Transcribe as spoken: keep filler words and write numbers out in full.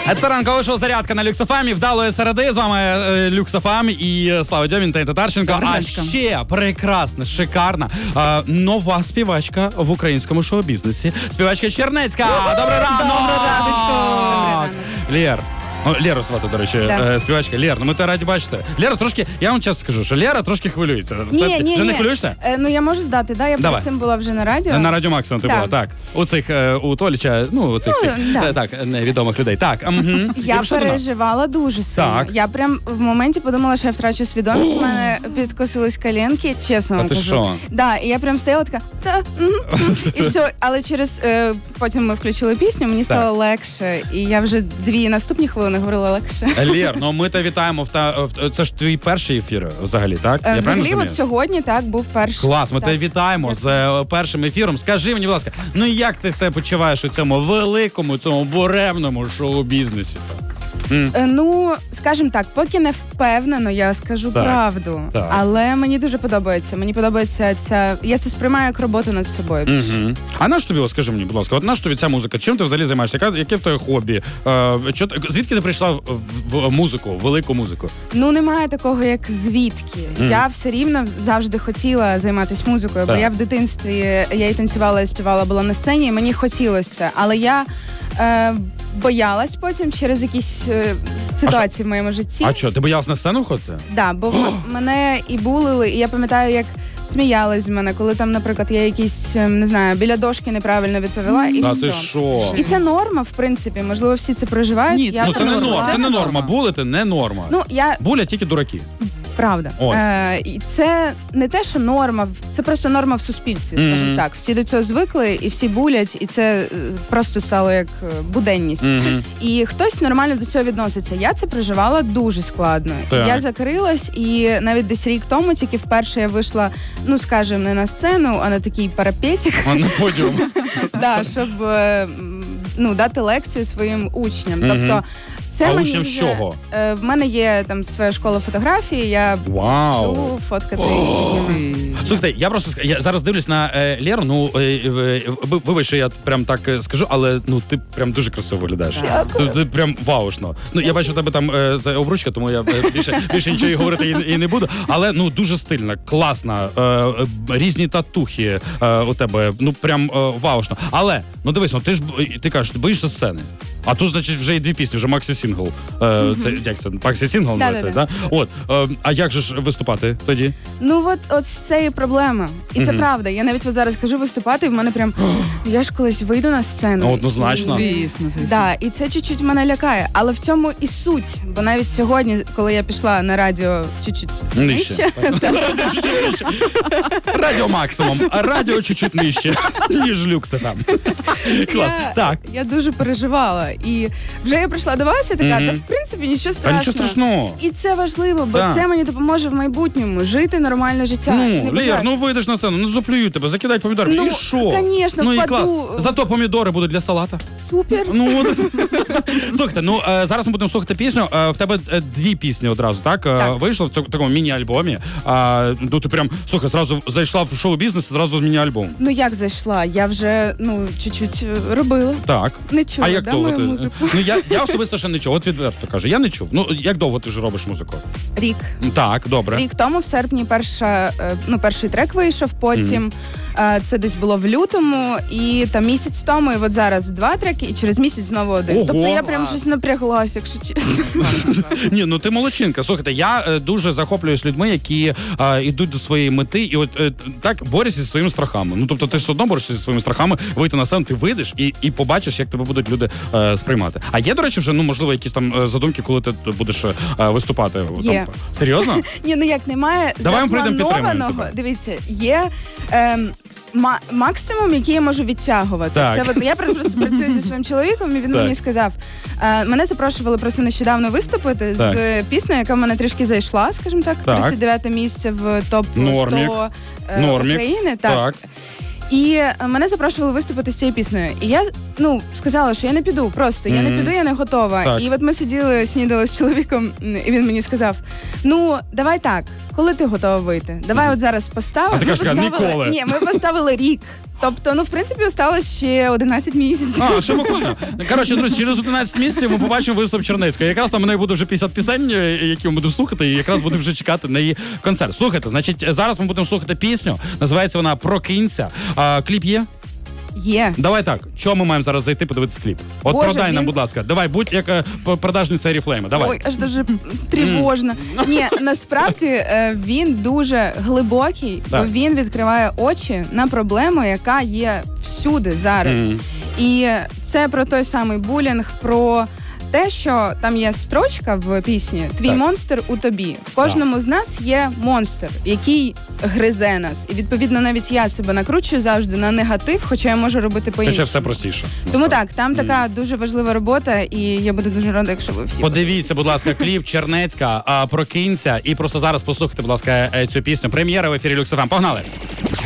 Це ранкове шоу «Зарядка» на Люкс-ФМ. Вдалої середи. З вами Люкс-ФМ і Слава Дьомін та Татарченко. А ще прекрасна, шикарна, нова співачка в українському шоу-бізнесі. Співачка Чернецька. Добрий ранок! Добрий ранок! Лєр. Ну, Леру звати, до речі, да. Співачка. Лєр, ну ми тебе раді бачити. Лера трошки, я вам чесно скажу, що Лера трошки хвилюється. Ні, Все, ні, ти ні. вже не хвилюєшся? Е, ну я можу здати, да? Я Давай. перед цим була вже на радіо. На Радіо Максимум ти так. була, так. У цих, у Толіча, ну, у цих ну, всіх, да. так, невідомих людей. Так, угу. Я переживала дуже сильно. Так. Я прям в моменті подумала, що я втрачу свідомість. У мене підкосились коленки, чесно вам а ти кажу. що? Да, і я прям стояла така, та, м, м, і все. Але через, е, потім ми включили пісню, мені стало так. легше. І я вже дві наступні хвилини говорила легше. Лєр, ну ми тебе вітаємо. В та, в, це ж твій перший ефір взагалі, так? Е, я взагалі, от сьогодні, так, був перший. Клас, ми так. тебе вітаємо з е, першим ефіром. Скажи мені, будь ласка, ну як ти себе почуваєш у цьому великому, цьому буремному шоу-бізнесі? Mm. Е, ну, скажімо так, поки не впевнено, я скажу так. правду. Так. Але мені дуже подобається. Мені подобається ця... Я це сприймаю як роботу над собою. Mm-hmm. А на що тобі, скажи мені, будь ласка, от на що тобі ця музика? Чим ти взагалі займаєшся? Яке, яке в тебе хобі? Е, що, звідки ти прийшла в, в, в музику, в велику музику? Ну, немає такого, як звідки. Mm. Я все рівно завжди хотіла займатися музикою, так. бо я в дитинстві, я і танцювала, і співала, була на сцені, і мені хотілося. Але я... Е, боялась потім через якісь е, ситуації а в моєму житті. А що, ти боялась на сцену ходити? Так, да, бо м- мене і булили, і я пам'ятаю, як сміялись з мене, коли там, наприклад, я якісь, не знаю, біля дошки неправильно відповіла, і Та все. ти що? І це норма, в принципі, можливо, всі це проживають. Ні, я ну, це не норма, це не норма. Булити не норма. Ну, я... Булять тільки дураки. Правда. Е, і це не те, що норма, це просто норма в суспільстві, скажімо mm-hmm. так. Всі до цього звикли, і всі булять, і це просто стало як буденність. Mm-hmm. І хтось нормально до цього відноситься. Я це переживала дуже складно. Так. Я закрилась, і навіть десь рік тому тільки вперше я вийшла, ну, скажімо, не на сцену, а на такий парапетик. А на подіум. Да, щоб ну, дати лекцію своїм учням. Mm-hmm. Тобто це а мені учням вже, чого? Е, в мене є там своя школа фотографії, я вчу фоткати і знімати. Слухайте, я просто я зараз дивлюсь на е, Леру, ну, е, е, вибач, що я прям так скажу, але ну ти прям дуже красиво виглядаєш. Ти, ти прям ваушно. Ну, я бачу, у тебе там е, за обручка, тому я е, більше, більше нічого і говорити і, і не буду. Але ну дуже стильна, класна, е, різні татухи е, у тебе, ну прям е, ваушно. Але, ну дивись, ну ти ж ти кажеш, ти боїшся сцени. А тут, значить, вже і дві пісні, вже максі-сінгл. Е, mm-hmm. Це як це? Максі-сінгл називається, да? От. Е, а як же ж виступати тоді? Ну от, от це і проблема. І mm-hmm. це правда. Я навіть от зараз кажу виступати, і в мене прям я ж колись вийду на сцену. Ну, однозначно. Звісно, звісно. Да, і це чуть-чуть мене лякає. Але в цьому і суть. Бо навіть сьогодні, коли я пішла на радіо чуть-чуть нижче. Радіо максимум, а радіо чуть-чуть нижче, ніж люкси там. Клас. Так. Я дуже переживала. І вже я прийшла до вас і така, mm-hmm. та в принципі нічого страшного. А нічого страшного. І це важливо, бо да. це мені допоможе в майбутньому жити нормальне життя. Ну, Лєр, ну вийдеш на сцену, ну заплюють тебе, закидай помідори. Ну, і що? Конечно, ну, і впаду. клас. Зато помідори будуть для салата. Супер. Ну, от. Слухайте, ну е, зараз ми будемо слухати пісню. Е, в тебе е, дві пісні одразу, так? так. Е, вийшло в цьому такому міні-альбомі. Е, ну, ти прям, слухай, зразу зайшла в шоу-бізнес, зразу з міні-альбом. Ну, як зайшла? Я вже, ну, чуть-чуть робила. Так. Не чула, а як да, довго мою ти? музику? Ну, я, я особисто ще не чув. От відверто кажу, я не чув. Ну, як довго ти ж робиш музику? Рік. Так, добре. Рік тому, в серпні, перша, ну, перший трек вийшов, потім mm. це десь було в лютому, і там місяць тому, і от зараз два треки, і через місяць знову один. Ого. Тобто я прям щось напряглась, якщо чесно. Ні, ну ти молодчинка. Слухайте, я е, дуже захоплююсь людьми, які е, йдуть до своєї мети і от е, так борються зі своїми страхами. Ну, тобто ти ж все одно борешся зі своїми страхами, вийти на сцену, ти вийдеш і, і побачиш, як тебе будуть люди е, сприймати. А є, до речі, вже, ну, можливо, якісь там е, задумки, коли ти будеш е, виступати? Є. Там, серйозно? Ні, ну як немає Давай ми прийдемо запланованого. Дивіться, є ем, ма- максимум, який я можу відтягувати. Так. Це от я просто працюю зі своїм чоловіком, і він так. мені сказав. Е, мене запрошували просто нещодавно виступити так. з піснею, яка в мене трішки зайшла, скажімо так, так. тридцять дев'яте місце в топ сто е, України. Так. так. І мене запрошували виступити з цією піснею. І я, ну, сказала, що я не піду, просто. Mm-hmm. Я не піду, я не готова. Так. І от ми сиділи, снідали з чоловіком, і він мені сказав, ну, давай так, коли ти готова вийти? Давай mm-hmm. от зараз поставимо. А ти кажеш, поставили... ніколи. Ні, ми поставили рік. Тобто, ну, в принципі, осталось ще одинадцять місяців. А, що буквально. Коротше, друзі, через одинадцять місяців ми побачимо виступ Чернецької. Якраз там у неї буде вже п'ятдесят пісень, які ми будемо слухати, і якраз будемо вже чекати на її концерт. Слухайте, значить, зараз ми будемо слухати пісню. Називається вона «Прокинься». А, кліп є? Є. Давай так, чого ми маємо зараз зайти подивитися кліп? От Боже, продай нам, він- будь ласка. Давай, будь як е, продажниця Oriflame. Давай. Ой, аж дуже тривожно. Ні, насправді е, він дуже глибокий, Так. бо він відкриває очі на проблему, яка є всюди зараз. Мгм. І це про той самий булінг, про те, що там є строчка в пісні «Твій Так. монстр у тобі». В кожному з нас є монстр, який гризе нас. І, відповідно, навіть я себе накручую завжди на негатив, хоча я можу робити Хоча по-іншому. все простіше. Тому насправді. так, там така дуже важлива робота, і я буду дуже рада, якщо ви всі Подивіться, будь ласка, кліп Чернецька, а, «Прокинься». І просто зараз послухайте, будь ласка, е, цю пісню. Прем'єра в ефірі Люкс еф ем. Погнали!